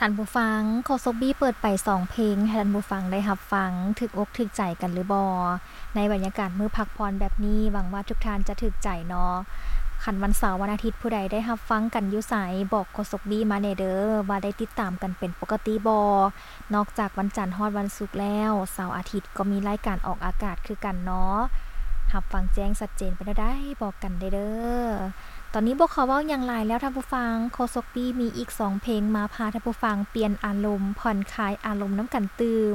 ท่านผู้ฟังโคซกบี้เปิดไป2เพลงให้ท่านผู้ฟังได้รับฟังถึกอกถึกใจกันหรือบ่ในบรรยากาศมื้อพักพรแบบนี้หวังว่าทุกท่านจะถึกใจเนาะคันวันเสาร์วันอาทิตย์ผู้ใดได้รับฟังกันอยู่ไสบอกโคซกบี้มาแหน่เด้อว่าได้ติดตามกันเป็นปกติบ่นอกจากวันจันทร์ฮอดวันศุกร์แล้วเสาร์อาทิตย์ก็มีรายการออกอากาศคือกันเนาะรับฟังแจ้งชัดเจนไปแล้วได้บอกกันได้เด้อ ตอนนี้บอกเขาว่าอย่างไรแล้วท่านผู้ฟังโคซกปี้มีอีก2เพลงมาพาท่านผู้ฟังเปลี่ยนอารมณ์ผ่อนคลายอารมณ์น้ำกันตื่ม